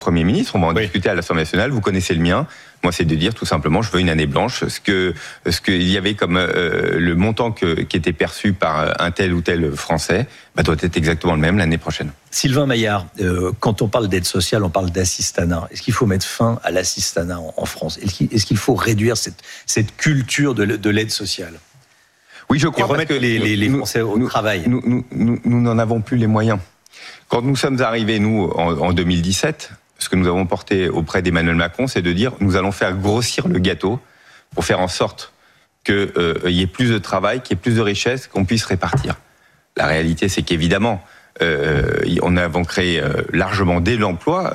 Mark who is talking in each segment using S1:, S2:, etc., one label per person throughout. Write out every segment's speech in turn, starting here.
S1: Premier ministre, on va en discuter à l'Assemblée nationale, vous connaissez le mien. Moi, c'est de dire tout simplement, je veux une année blanche. Ce qu'il y avait comme le montant qui était perçu par un tel ou tel Français doit être exactement le même l'année prochaine.
S2: Sylvain Maillard, quand on parle d'aide sociale, on parle d'assistanat. Est-ce qu'il faut mettre fin à l'assistanat en France ? Est-ce qu'il faut réduire cette culture de l'aide sociale ?
S1: Oui, je crois,
S2: et remettre les Français au travail.
S1: Nous n'en avons plus les moyens. Quand nous sommes arrivés, nous, en 2017, ce que nous avons porté auprès d'Emmanuel Macron, c'est de dire nous allons faire grossir le gâteau pour faire en sorte qu'il y ait plus de travail, qu'il y ait plus de richesse, qu'on puisse répartir. La réalité, c'est qu'évidemment, on a créé largement des emplois,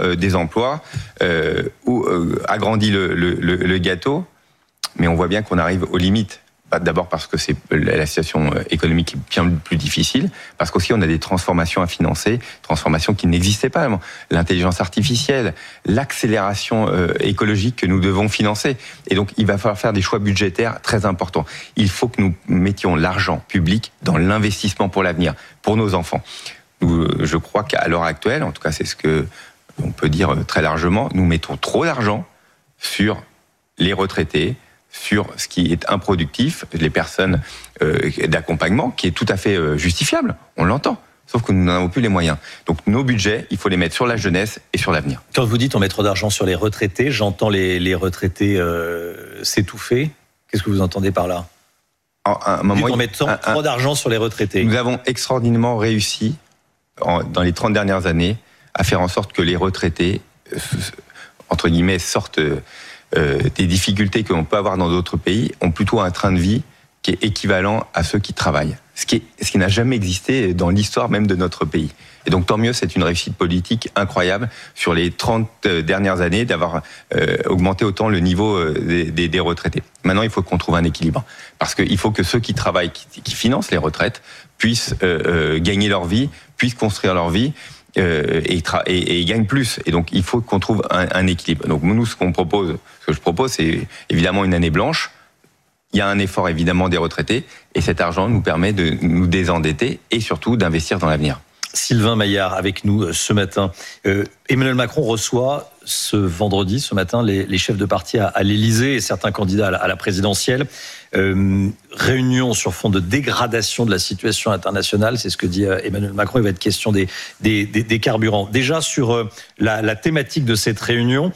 S1: agrandi le gâteau, mais on voit bien qu'on arrive aux limites. D'abord parce que c'est la situation économique est bien plus difficile, parce qu'aussi on a des transformations à financer, transformations qui n'existaient pas avant. L'intelligence artificielle, l'accélération écologique que nous devons financer. Et donc il va falloir faire des choix budgétaires très importants. Il faut que nous mettions l'argent public dans l'investissement pour l'avenir, pour nos enfants. Je crois qu'à l'heure actuelle, en tout cas c'est ce que on peut dire très largement, nous mettons trop d'argent sur les retraités, sur ce qui est improductif, les personnes d'accompagnement, qui est tout à fait justifiable, on l'entend, sauf que nous n'en avons plus les moyens. Donc nos budgets, il faut les mettre sur la jeunesse et sur l'avenir.
S2: Quand vous dites on met trop d'argent sur les retraités, j'entends les retraités s'étouffer. Qu'est-ce que vous entendez par là ? On met trop d'argent sur les retraités.
S1: Nous avons extraordinairement réussi, dans les 30 dernières années, à faire en sorte que les retraités, entre guillemets, sortent des difficultés que l'on peut avoir dans d'autres pays, ont plutôt un train de vie qui est équivalent à ceux qui travaillent. Ce qui n'a jamais existé dans l'histoire même de notre pays. Et donc tant mieux, c'est une réussite politique incroyable sur les 30 dernières années d'avoir augmenté autant le niveau des retraités. Maintenant, il faut qu'on trouve un équilibre. Parce qu'il faut que ceux qui travaillent, qui financent les retraites, puissent gagner leur vie, puissent construire leur vie, et gagnent plus. Et donc, il faut qu'on trouve un équilibre. Donc, nous, ce que je propose, c'est évidemment une année blanche. Il y a un effort, évidemment, des retraités. Et cet argent nous permet de nous désendetter et surtout d'investir dans l'avenir.
S2: Sylvain Maillard avec nous ce matin. Emmanuel Macron reçoit ce vendredi, ce matin, les chefs de parti à l'Élysée et certains candidats à la présidentielle. Réunion sur fond de dégradation de la situation internationale, c'est ce que dit Emmanuel Macron. Il va être question des carburants. Déjà sur la thématique de cette réunion,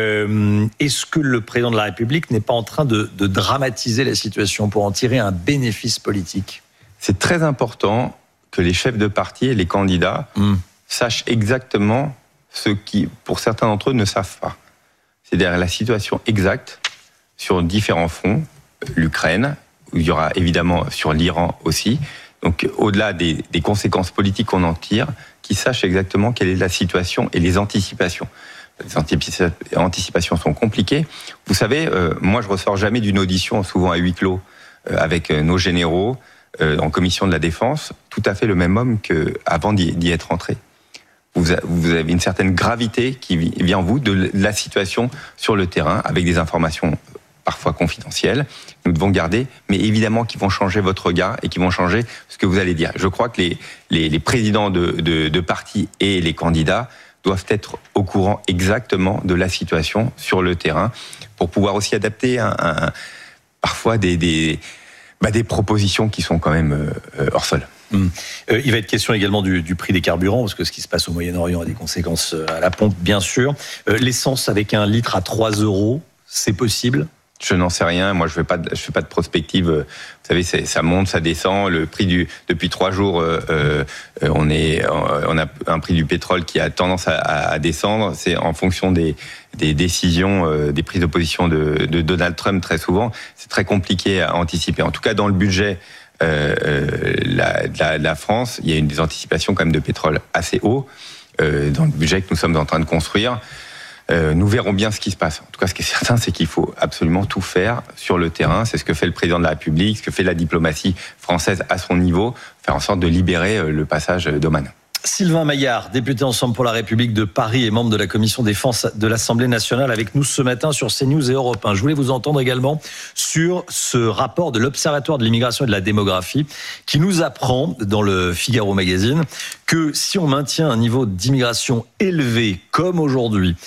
S2: est-ce que le président de la République n'est pas en train de dramatiser la situation pour en tirer un bénéfice politique ?
S1: C'est très important que les chefs de parti et les candidats sachent exactement ce qui, pour certains d'entre eux, ne savent pas. C'est-à-dire la situation exacte sur différents fronts, l'Ukraine, où il y aura évidemment sur l'Iran aussi. Donc au-delà des conséquences politiques qu'on en tire, qu'ils sachent exactement quelle est la situation et les anticipations. Les anticipations sont compliquées. Vous savez, moi je ressors jamais d'une audition, souvent à huis clos, avec nos généraux, en commission de la défense, tout à fait le même homme qu'avant d'y être entré. Vous avez une certaine gravité qui vient vous de la situation sur le terrain, avec des informations parfois confidentielles. Nous devons garder, mais évidemment qui vont changer votre regard et qui vont changer ce que vous allez dire. Je crois que les présidents de partis et les candidats doivent être au courant exactement de la situation sur le terrain pour pouvoir aussi adapter parfois des propositions qui sont quand même hors sol.
S2: Il va être question également du prix des carburants, parce que ce qui se passe au Moyen-Orient a des conséquences à la pompe, bien sûr. L'essence avec 1 litre à 3 €, c'est possible ?
S1: Je n'en sais rien. Moi, je fais pas de prospective. Vous savez, ça monte, ça descend. Le prix depuis 3 jours, on a un prix du pétrole qui a tendance à descendre. C'est en fonction des décisions, des prises de position de Donald Trump très souvent. C'est très compliqué à anticiper. En tout cas, dans le budget la France, il y a des anticipations quand même de pétrole assez haut dans le budget que nous sommes en train de construire. Nous verrons bien ce qui se passe. En tout cas, ce qui est certain, c'est qu'il faut absolument tout faire sur le terrain. C'est ce que fait le président de la République, ce que fait la diplomatie française à son niveau, faire en sorte de libérer le passage d'Oman.
S2: Sylvain Maillard, député Ensemble pour la République de Paris et membre de la commission défense de l'Assemblée nationale, avec nous ce matin sur CNews et Europe 1. Je voulais vous entendre également sur ce rapport de l'Observatoire de l'immigration et de la démographie qui nous apprend dans le Figaro Magazine que si on maintient un niveau d'immigration élevé comme aujourd'hui,